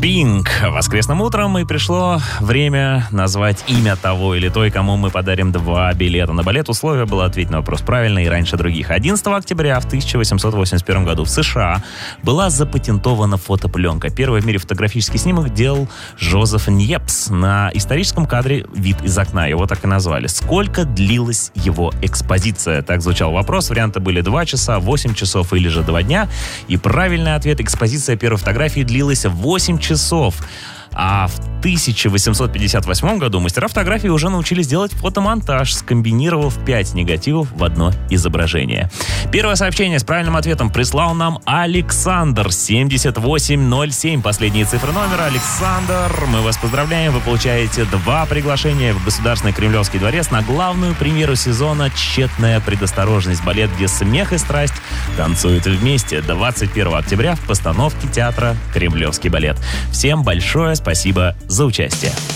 Bing. Воскресным утром и пришло время назвать имя того или той, кому мы подарим 2 билета на балет. Условие было ответить на вопрос правильно и раньше других. 11 октября в 1881 году в США была запатентована фотопленка. Первый в мире фотографический снимок делал Жозеф Ньепс. На историческом кадре «Вид из окна». Его так и назвали. Сколько длилась его экспозиция? Так звучал вопрос. Варианты были 2 часа, 8 часов или же 2 дня. И правильный ответ: экспозиция первой фотографии длилась 8 часов. А в 1858 году мастера фотографии уже научились делать фотомонтаж, скомбинировав 5 негативов в одно изображение. Первое сообщение с правильным ответом прислал нам Александр, 7807. Последние цифры номера. Александр, мы вас поздравляем. Вы получаете 2 приглашения в Государственный Кремлевский дворец на главную премьеру сезона «Тщетная предосторожность». Балет, где смех и страсть танцуют вместе. 21 октября в постановке театра «Кремлевский балет». Всем большое спасибо за участие.